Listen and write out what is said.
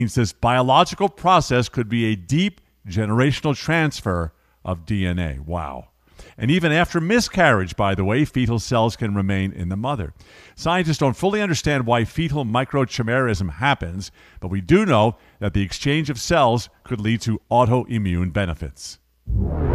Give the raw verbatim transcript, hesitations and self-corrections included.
This biological process could be a deep generational transfer of D N A. Wow. And even after miscarriage, by the way, fetal cells can remain in the mother. Scientists don't fully understand why fetal microchimerism happens, but we do know that the exchange of cells could lead to autoimmune benefits.